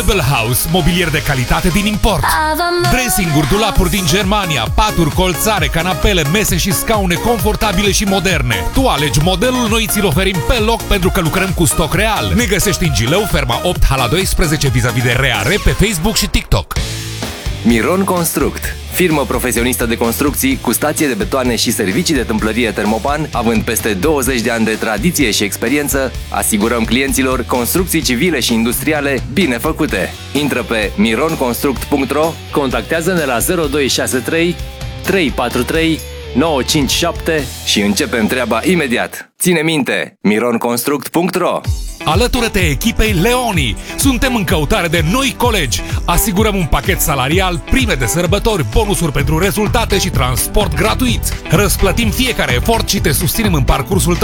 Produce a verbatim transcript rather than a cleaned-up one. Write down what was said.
Meuble House, mobilier de calitate din import. Dressing-uri, dulapuri din Germania, paturi, colțare, canapele, mese și scaune confortabile și moderne. Tu alegi modelul, noi ți-l oferim pe loc pentru că lucrăm cu stoc real. Ne găsești în Gileu, Ferma opt, Hala doisprezece, vis-a-vis de Reare, pe Facebook și TikTok. Miron Construct, firmă profesionistă de construcții cu stație de betoane și servicii de tâmplărie Termopan, având peste douăzeci de ani de tradiție și experiență, asigurăm clienților construcții civile și industriale bine făcute. Intră pe miron construct punct ro, contactează-ne la zero doi șase trei trei patru trei nouă cinci șapte și începem treaba imediat. Ține minte, miron construct punct ro. Alătură-te echipei Leoni! Suntem în căutare de noi colegi. Asigurăm un pachet salarial, prime de sărbători, bonusuri pentru rezultate și transport gratuit. Răsplătim fiecare efort și te susținem în parcursul tău